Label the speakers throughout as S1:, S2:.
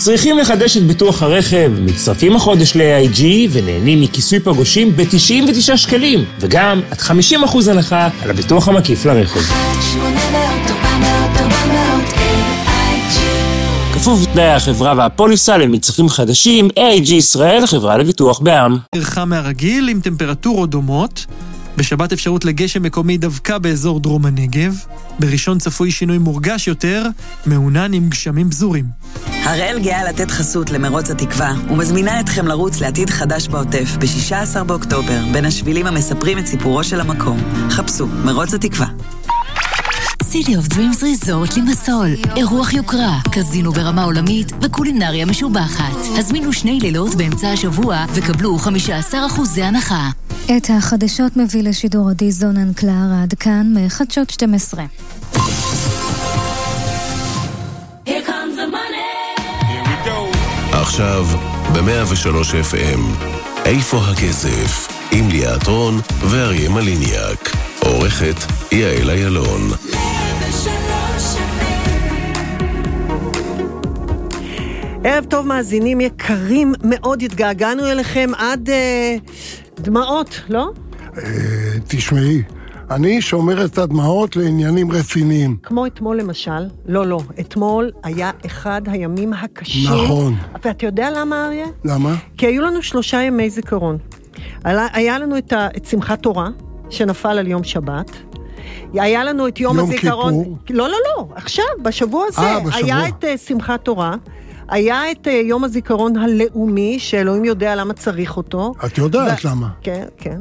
S1: צריכים לחדש את ביטוח הרכב, מצטרפים החודש ל-AIG ונהנים מכיסוי פגושים ב-99 שקלים, וגם עד 50% הנחה על הביטוח המקיף לרכב.
S2: 1-800-400-400 AIG.
S1: כפוף לתנאי החברה והפוליסה למצרפים חדשים, AIG ישראל, חברה לביטוח בע"מ.
S3: ערכה מהרגיל עם טמפרטורות דומות. בשבת אפשרות לגשם מקומי דווקא באזור דרום הנגב. בראשון צפוי שינוי מורגש יותר, מעונן עם גשמים בזורים.
S4: הראל גאה לתת חסות למרוץ התקווה, ומזמינה אתכם לרוץ לעתיד חדש בעוטף ב-16 באוקטובר, בין השבילים המספרים את סיפורו של המקום. חפשו, מרוץ התקווה.
S5: City of Dreams Resort לימסול, אירוח יוקרה, קזינו ברמה עולמית וקולינריה משובחת. הזמינו 2 לילות באמצע השבוע וקבלו 15% הנחה.
S6: את החדשות מביא לשידור עדי זונן קלר, עד כאן מחדשות 12.
S7: עכשיו ב-103 FM, איפה הכסף? עם ליאת רון ואריה מליניאק. עורכת יעל איילון.
S8: ערב טוב מאזינים יקרים מאוד, התגעגענו אליכם עד דמעות, לא?
S9: תשמעי, אני שומר את הדמעות לעניינים רציניים.
S8: כמו אתמול למשל, לא, אתמול היה אחד הימים הקשים.
S9: נכון.
S8: ואתה יודע למה, אריה?
S9: למה?
S8: כי היו לנו 3 ימי זיכרון. היה לנו את שמחת תורה, שנפל על יום שבת. היה לנו את יום הזיכרון... יום כיפור? לא, עכשיו, בשבוע הזה.
S9: בשבוע. היה
S8: את שמחת תורה, היה את יום הזיכרון הלאומי, שאלוהים יודע למה צריך אותו.
S9: את יודעת למה.
S8: כן.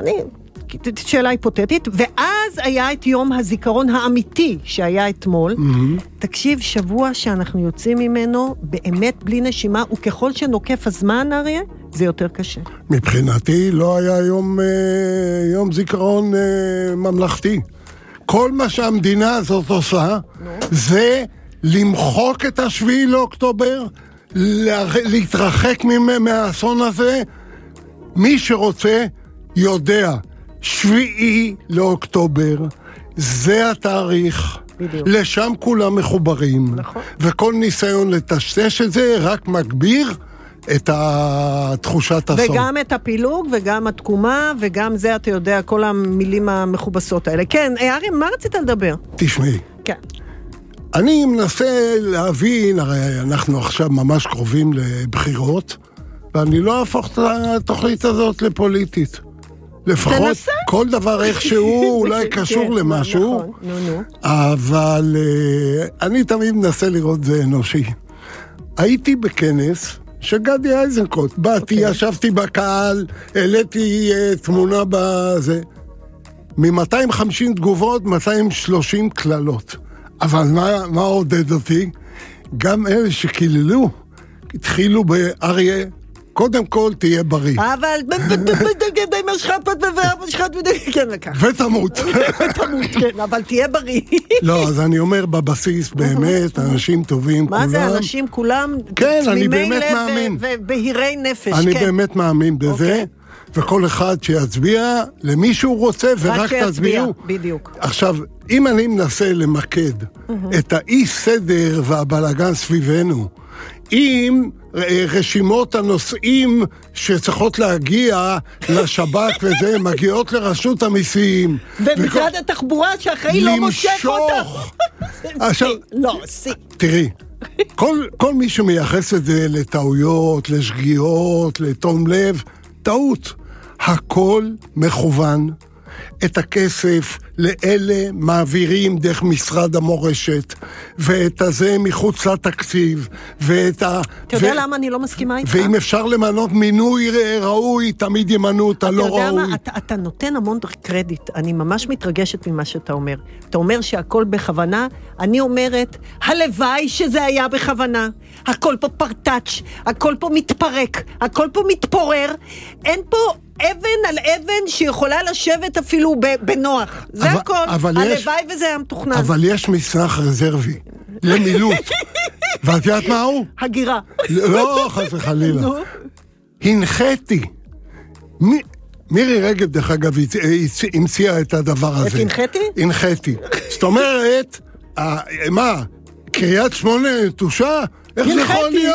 S8: שאלה היפותטית, ואז היה את יום הזיכרון האמיתי שהיה אתמול. תקשיב, שבוע שאנחנו יוצאים ממנו באמת בלי נשימה, וככל שנוקף הזמן, אריה, זה יותר קשה.
S9: מבחינתי לא היה יום זיכרון ממלכתי. כל מה שהמדינה הזאת עושה, זה למחוק את 7 לאוקטובר, להתרחק מהאסון הזה. מי שרוצה יודע, 7 לאוקטובר, זה התאריך. בדיוק. לשם כולם מחוברים. נכון. וכל ניסיון לטשטש את זה רק מגביר את תחושת אסון.
S8: וגם את הפילוג, וגם התקומה, וגם זה, אתה יודע, כל המילים המכובסות האלה. כן, אריה, מה רצית לדבר?
S9: תשמעי.
S8: כן.
S9: אני מנסה להבין, הרי אנחנו עכשיו ממש קרובים לבחירות, ואני לא אהפוך את התוכנית הזאת לפוליטית. לפחות תנסה. כל דבר איכשהו אולי קשור למשהו, נכון. אבל אני תמיד מנסה לראות זה אנושי. הייתי בכנס של גדי איזנקוט, באתי, ישבתי בקהל, העליתי תמונה בזה, מ-250 תגובות, 230 כללות. אבל מה עודד אותי? גם אלה שקיללו, התחילו באריה, קודם כל תהיה בריא.
S8: אבל די משחט ומשחט כן לקח.
S9: ותמות.
S8: כן, אבל תהיה בריא.
S9: לא, אז אני אומר בבסיס באמת, אנשים טובים כולם.
S8: מה זה אנשים כולם?
S9: כן, אני באמת מאמין.
S8: ובהירי נפש,
S9: אני באמת מאמין בזה. וכל אחד שיצביע למי שהוא רוצה, ורק תצביעו.
S8: בדיוק.
S9: עכשיו, אם אני מנסה למקד את האי סדר והבלגן סביבנו, עם רשימות הנושאים שצריכות להגיע לשב"כ וזה, מגיעות לרשות המיסים.
S8: ומשרד התחבורה שאחראי לא מושך אותה.
S9: עכשיו,
S8: לא,
S9: תראי, כל מי שמייחס את זה לטעויות, לשגיאות, לתום לב, טעות. הכל מכוון. את הכסף לאלה מעבירים דרך משרד המורשת, ואת הזה מחוץ לתקציב, ואת
S8: אתה יודע למה אני לא מסכימה איתך?
S9: ואם אפשר למנות מינוי ראוי, תמיד ימנו את הלא ראוי. אתה יודע מה?
S8: אתה נותן המון קרדיט. אני ממש מתרגשת ממה שאתה אומר. אתה אומר שהכל בכוונה, אני אומרת, הלוואי שזה היה בכוונה. הכל פה פרטאץ', הכל פה מתפרק, הכל פה מתפורר. אין פה אבן על אבן שיכולה לשבת אפילו בנוח. זה הכל. הלוואי וזה היה מתוכנן.
S9: אבל יש מסמך רזרבי למילוט. ואת יודעת מה הוא?
S8: הגירה.
S9: לא, חס וחלילה. הנחיתי. מירי רגב, דרך אגב, המציאה את הדבר הזה.
S8: את הנחיתי?
S9: הנחיתי. זאת אומרת, מה, קריית שמונה נטושה? איך זה יכול להיות?